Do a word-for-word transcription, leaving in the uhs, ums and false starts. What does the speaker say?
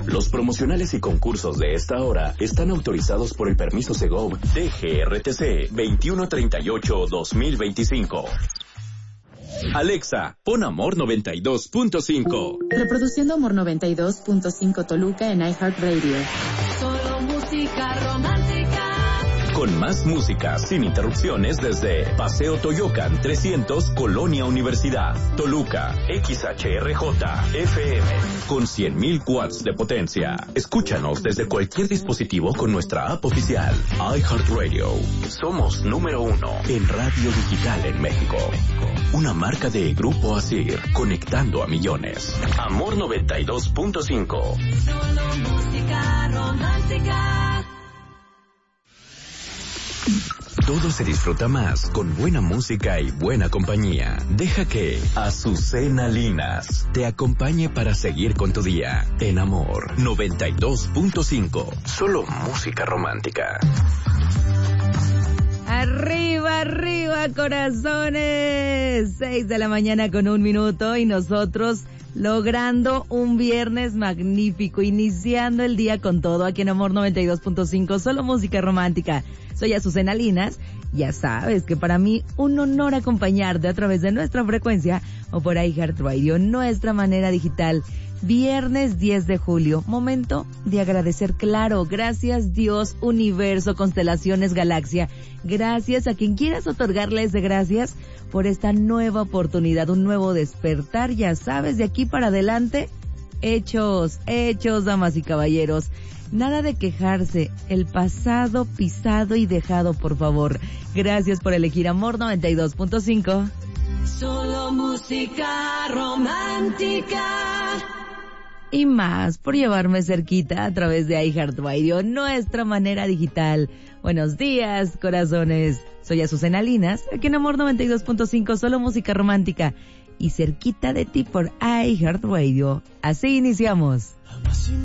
Los promocionales y concursos de esta hora están autorizados por el permiso Segov D G R T C veintiuno treinta y ocho guión dos mil veinticinco. Alexa, pon Amor noventa y dos punto cinco. Reproduciendo Amor noventa y dos punto cinco Toluca en iHeartRadio. Solo música romántica. Con más música sin interrupciones desde Paseo Toyocan trescientos, Colonia Universidad, Toluca, X H R J F M, con cien mil watts de potencia. Escúchanos desde cualquier dispositivo con nuestra app oficial, iHeartRadio. Somos número uno en radio digital en México. Una marca de Grupo Asir, conectando a millones. Amor noventa y dos punto cinco. Solo música romántica. Todo se disfruta más con buena música y buena compañía. Deja que Azucena Linas te acompañe para seguir con tu día. En Amor noventa y dos punto cinco. Solo música romántica. Arriba, arriba, corazones. Seis de la mañana con un minuto y nosotros logrando un viernes magnífico, iniciando el día con todo aquí en Amor noventa y dos punto cinco, solo música romántica. Soy Azucena Linas, ya sabes que para mí un honor acompañarte a través de nuestra frecuencia o por iHeartRadio, nuestra manera digital. Viernes diez de julio, momento de agradecer, claro, gracias Dios, universo, constelaciones, galaxia, gracias a quien quieras otorgarles de gracias por esta nueva oportunidad, un nuevo despertar, ya sabes, de aquí para adelante, hechos, hechos, damas y caballeros. Nada de quejarse, el pasado pisado y dejado, por favor. Gracias por elegir Amor noventa y dos punto cinco. Solo música romántica. Y más por llevarme cerquita a través de iHeartRadio, nuestra manera digital. Buenos días, corazones. Soy Azucena Linas, aquí en Amor noventa y dos punto cinco, solo música romántica. Y cerquita de ti por iHeartRadio. Así iniciamos.